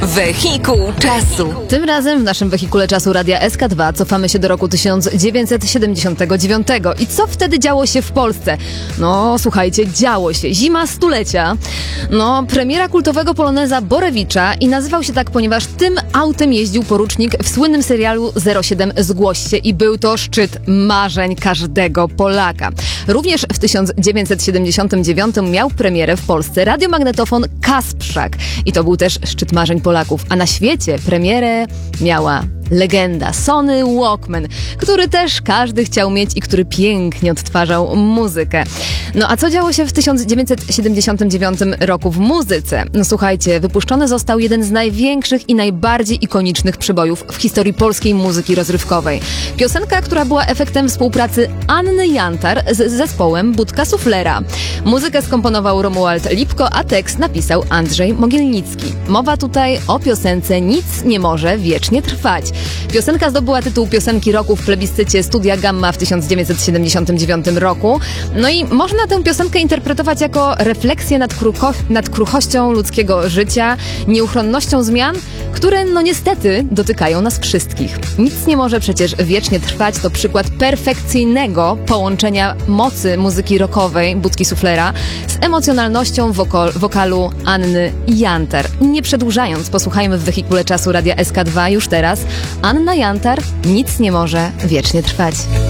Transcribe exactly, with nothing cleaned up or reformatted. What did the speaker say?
Wehikuł czasu. Tym razem w naszym wehikule czasu Radia S K dwa cofamy się do roku tysiąc dziewięćset siedemdziesiątego dziewiątego. I co wtedy działo się w Polsce? No, słuchajcie, działo się. Zima stulecia. No, premiera kultowego poloneza Borewicza i nazywał się tak, ponieważ tym autem jeździł porucznik w słynnym serialu zero siedem Zgłoś się i był to szczyt marzeń każdego Polaka. Również w tysiąc dziewięćset siedemdziesiątym dziewiątym miał premierę w Polsce radiomagnetofon Kasprzak. I to był też szczyt marzeń Polaków. A na świecie premierę miała legenda Sony Walkman, który też każdy chciał mieć i który pięknie odtwarzał muzykę. No a co działo się w tysiąc dziewięćset siedemdziesiątym dziewiątym roku w muzyce? No słuchajcie, wypuszczony został jeden z największych i najbardziej ikonicznych przybojów w historii polskiej muzyki rozrywkowej. Piosenka, która była efektem współpracy Anny Jantar z zespołem Budka Suflera. Muzykę skomponował Romuald Lipko, a tekst napisał Andrzej Mogielnicki. Mowa tutaj o piosence Nic nie może wiecznie trwać. Piosenka zdobyła tytuł piosenki roku w plebiscycie Studia Gamma w tysiąc dziewięćset siedemdziesiątym dziewiątym roku. No i można tę piosenkę interpretować jako refleksję nad, krucho- nad kruchością ludzkiego życia, nieuchronnością zmian, które no niestety dotykają nas wszystkich. Nic nie może przecież wiecznie trwać to przykład perfekcyjnego połączenia mocy muzyki rockowej Budki Suflera z emocjonalnością woko- wokalu Anny Jantar. Nie przedłużając, posłuchajmy w wehikule czasu Radia S K dwa już teraz Anna Jantar, Nic nie może wiecznie trwać.